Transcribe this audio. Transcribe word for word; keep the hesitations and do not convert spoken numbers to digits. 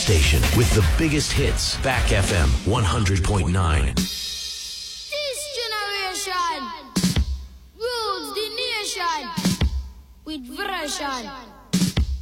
station with the biggest hits. Back F M one hundred point nine. This generation rules the nation with version.